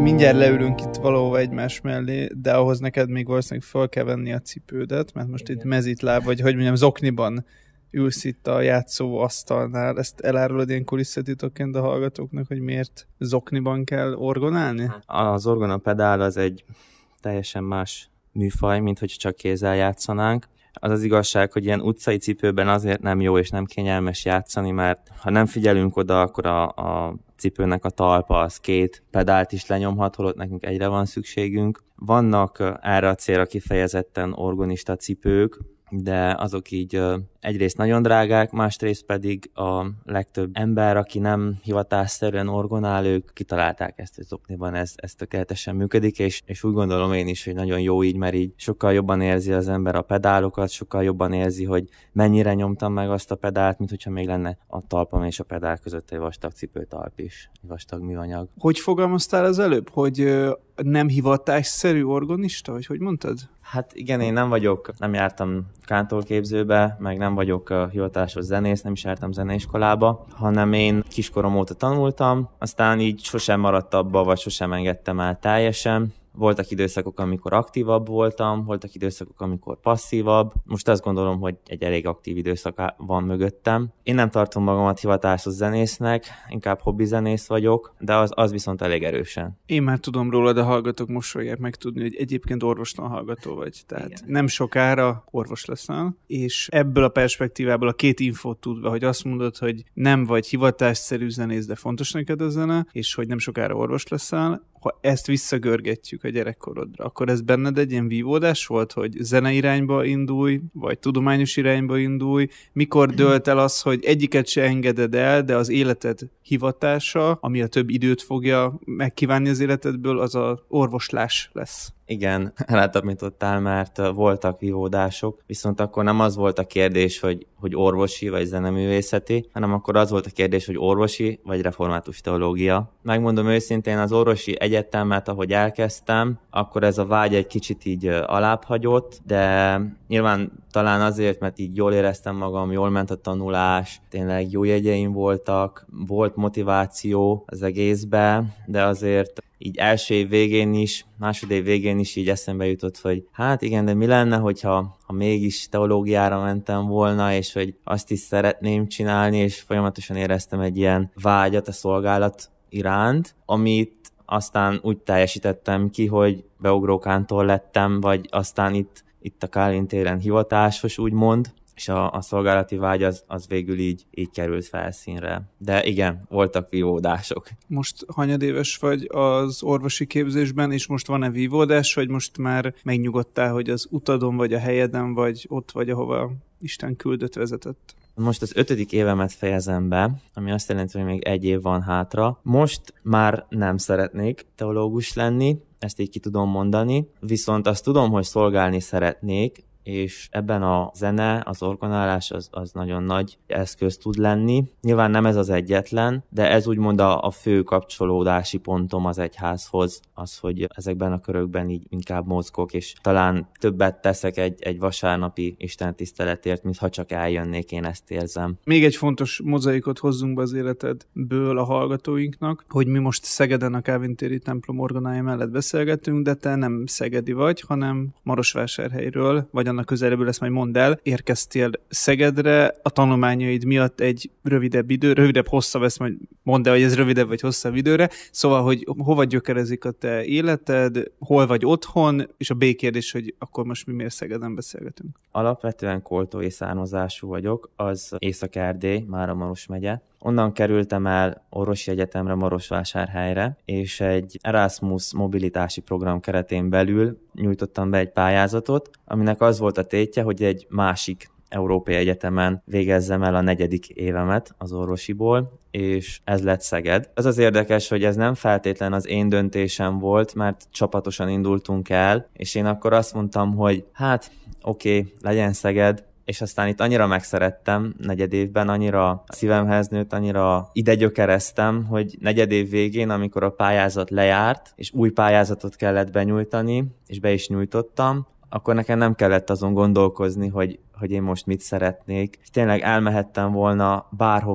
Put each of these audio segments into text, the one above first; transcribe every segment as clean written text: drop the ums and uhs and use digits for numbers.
Mindjárt leülünk itt valahova egymás mellé, de ahhoz neked még valószínűleg fel kell venni a cipődet, mert most itt mezitláb, vagy hogy mondjam, zokniban ülsz itt a játszó asztalnál. Ezt elárulod ilyen kulisszatitokként a hallgatóknak, hogy miért zokniban kell orgonálni? Az orgonapedál az egy teljesen más műfaj, mint hogy csak kézzel játszanánk. Az az igazság, hogy ilyen utcai cipőben azért nem jó és nem kényelmes játszani, mert ha nem figyelünk oda, akkor a cipőnek a talpa az 2 pedált is lenyomhat, holott nekünk egyre van szükségünk. Vannak erre a célra kifejezetten orgonista cipők, de azok így egyrészt nagyon drágák, másrészt pedig a legtöbb ember, aki nem hivatásszerűen orgonál, ők kitalálták ezt, hogy zokniban ez tökéletesen működik, és úgy gondolom én is, hogy nagyon jó így, mert így sokkal jobban érzi az ember a pedálokat, sokkal jobban érzi, hogy mennyire nyomtam meg azt a pedált, mint hogyha még lenne a talpam és a pedál között egy vastag cipőtalp is, egy vastag műanyag. Hogy fogalmaztál az előbb? Hogy nem hivatásszerű orgonista, vagy hogy mondtad? Hát igen, én nem jártam kántorképzőbe, meg nem vagyok hivatásos zenész, nem is jártam zeneiskolába, hanem én kiskorom óta tanultam, aztán így sosem maradt abba, vagy sosem engedtem el teljesen. Voltak időszakok, amikor aktívabb voltam, voltak időszakok, amikor passzívabb. Most azt gondolom, hogy egy elég aktív időszak van mögöttem. Én nem tartom magamat hivatásos zenésznek, inkább hobbizenész vagyok, de az viszont elég erősen. Én már tudom róla, de hallgatók most fogják megtudni, hogy egyébként orvostan hallgató vagy. Tehát igen. Nem sokára orvos leszel, és ebből a perspektívából a 2 infót tudva, hogy azt mondod, hogy nem vagy hivatásszerű zenész, de fontos neked a zene, és hogy nem sokára orvos leszel, ha ezt visszagörgetjük a gyerekkorodra, akkor ez benned egy ilyen vívódás volt, hogy zene irányba indulj, vagy tudományos irányba indulj? Mikor dölt el az, hogy egyiket se engeded el, de az életed hivatása, ami a több időt fogja megkívánni az életedből, az a orvoslás lesz? Igen, elátapintottál, mert voltak vívódások, viszont akkor nem az volt a kérdés, hogy orvosi vagy zeneművészeti, hanem akkor az volt a kérdés, hogy orvosi vagy református teológia. Megmondom őszintén, az orvosi egyetemet, ahogy elkezdtem, akkor ez a vágy egy kicsit így alábbhagyott, de nyilván talán azért, mert így jól éreztem magam, jól ment a tanulás, tényleg jó jegyeim voltak, volt motiváció az egészbe, de azért így első év végén is, második év végén is így eszembe jutott, hogy hát igen, de mi lenne, hogyha mégis teológiára mentem volna, és hogy azt is szeretném csinálni, és folyamatosan éreztem egy ilyen vágyat a szolgálat iránt, amit aztán úgy teljesítettem ki, hogy beugrókántor lettem, vagy aztán itt a Kálvin téren hivatásos, úgymond, és a szolgálati vágy az végül így került felszínre. De igen, voltak vívódások. Most hanyadéves vagy az orvosi képzésben, és most van-e vívódás, vagy most már megnyugodtál, hogy az utadon vagy a helyeden, vagy ott vagy, ahova Isten küldött, vezetett? Most az 5. évemet fejezem be, ami azt jelenti, hogy még 1 év van hátra. Most már nem szeretnék teológus lenni, ezt így ki tudom mondani, viszont azt tudom, hogy szolgálni szeretnék, és ebben a zene, az orgonálás az nagyon nagy eszköz tud lenni. Nyilván nem ez az egyetlen, de ez úgymond a fő kapcsolódási pontom az egyházhoz, az, hogy ezekben a körökben így inkább mozgok, és talán többet teszek egy vasárnapi istentiszteletért, mintha csak eljönnék, én ezt érzem. Még egy fontos mozaikot hozzunk be az életedből a hallgatóinknak, hogy mi most Szegeden a Kálvin téri templom orgonája mellett beszélgetünk, de te nem szegedi vagy, hanem Marosvásárhelyről, vagy annak közeléből, ezt majd mondd el, érkeztél Szegedre a tanulmányaid miatt egy rövidebb, hosszabb, ezt majd mondd el, hogy ez rövidebb vagy hosszabb időre, szóval, hogy hova gyökerezik a te életed, hol vagy otthon, és a B kérdés, hogy akkor most mi miért Szegeden beszélgetünk. Alapvetően koltói származású vagyok, az Észak-Erdély, Mára-Maros megye. Onnan kerültem el orvosi egyetemre Marosvásárhelyre, és egy Erasmus mobilitási program keretén belül nyújtottam be egy pályázatot, aminek az volt a tétje, hogy egy másik európai egyetemen végezzem el a 4. évemet az orvosiból, és ez lett Szeged. Ez az érdekes, hogy ez nem feltétlen az én döntésem volt, mert csapatosan indultunk el, és én akkor azt mondtam, hogy hát oké, legyen Szeged, és aztán itt annyira megszerettem 4. évben, annyira szívemhez nőtt, annyira ide gyökereztem, hogy 4. év végén, amikor a pályázat lejárt, és új pályázatot kellett benyújtani, és be is nyújtottam, akkor nekem nem kellett azon gondolkozni, hogy én most mit szeretnék. És tényleg elmehettem volna bárhova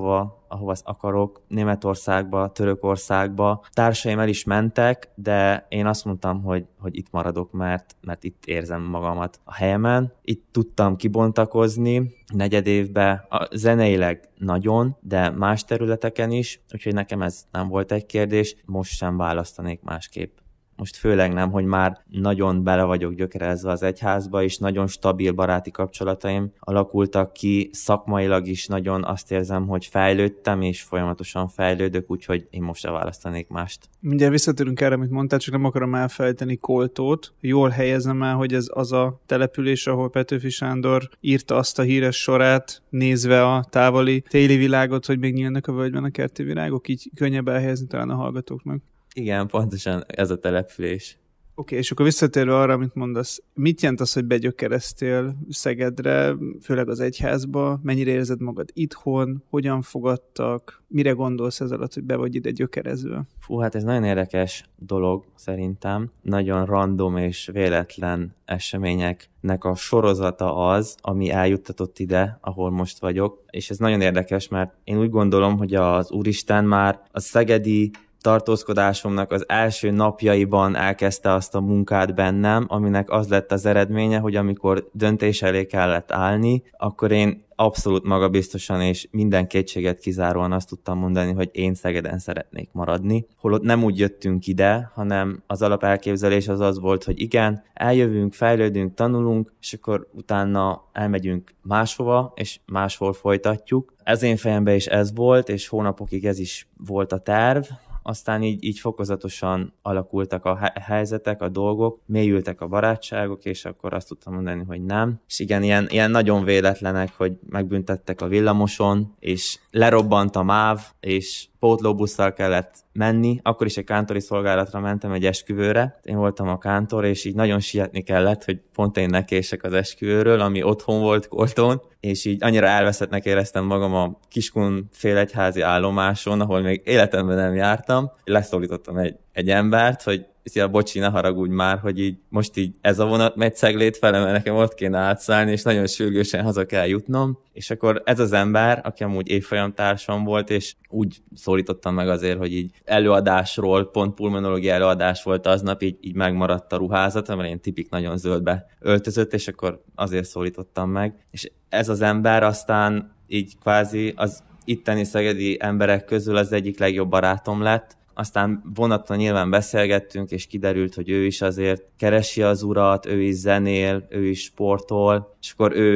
ahova akarok, Németországba, Törökországba. Társaim el is mentek, de én azt mondtam, hogy itt maradok, mert itt érzem magamat a helyemen. Itt tudtam kibontakozni negyedévben, zeneileg nagyon, de más területeken is, úgyhogy nekem ez nem volt egy kérdés, most sem választanék másképp. Most főleg nem, hogy már nagyon bele vagyok gyökerezve az egyházba, és nagyon stabil baráti kapcsolataim alakultak ki, szakmailag is nagyon azt érzem, hogy fejlődtem, és folyamatosan fejlődök, úgyhogy én most se választanék mást. Mindjárt visszatérünk erre, amit mondtál, csak nem akarom elfelejteni Koltót. Jól helyezem el, hogy ez az a település, ahol Petőfi Sándor írta azt a híres sorát, nézve a távoli téli világot, hogy még nyílnak a völgyben a kerti virágok, így könnyebb elhelyezni talán a hallgatóknak. Igen, pontosan ez a település. Oké, és akkor visszatérve arra, amit mondasz, mit jelent az, hogy begyökereztél Szegedre, főleg az egyházba? Mennyire érzed magad itthon? Hogyan fogadtak? Mire gondolsz ez alatt, hogy be vagy ide gyökerezve? Hát ez nagyon érdekes dolog szerintem. Nagyon random és véletlen eseményeknek a sorozata az, ami eljuttatott ide, ahol most vagyok. És ez nagyon érdekes, mert én úgy gondolom, hogy az Úristen már a szegedi tartózkodásomnak az első napjaiban elkezdte azt a munkát bennem, aminek az lett az eredménye, hogy amikor döntés elé kellett állni, akkor én abszolút magabiztosan és minden kétséget kizáróan azt tudtam mondani, hogy én Szegeden szeretnék maradni. Holott nem úgy jöttünk ide, hanem az alapelképzelés az volt, hogy igen, eljövünk, fejlődünk, tanulunk, és akkor utána elmegyünk máshova, és máshol folytatjuk. Ez én fejemben is ez volt, és hónapokig ez is volt a terv. Aztán így fokozatosan alakultak a helyzetek, a dolgok, mélyültek a barátságok, és akkor azt tudtam mondani, hogy nem. És igen, ilyen nagyon véletlenek, hogy megbüntettek a villamoson, és lerobbant a MÁV, és pótlóbusszal kellett menni. Akkor is egy kántori szolgálatra mentem egy esküvőre. Én voltam a kántor, és így nagyon sietni kellett, hogy pont én ne kések az esküvőről, ami otthon volt Koltón, és így annyira elveszettnek éreztem magam a Kiskun félegyházi állomáson, ahol még életemben nem jártam. Leszólítottam egy embert, hogy szia, bocsi, ne haragudj már, hogy így most így ez a vonat megy Ceglét fele, mert nekem ott kéne átszállni, és nagyon sürgősen haza kell jutnom. És akkor ez az ember, aki amúgy évfolyamtársam volt, és úgy szólítottam meg azért, hogy így előadásról, pont pulmonológia előadás volt aznap, így megmaradt a ruházat, mert én tipik nagyon zöldbe öltözött, és akkor azért szólítottam meg. És ez az ember aztán így kvázi az itteni szegedi emberek közül az egyik legjobb barátom lett. Aztán vonaton nyilván beszélgettünk, és kiderült, hogy ő is azért keresi az Urat, ő is zenél, ő is sportol, és akkor ő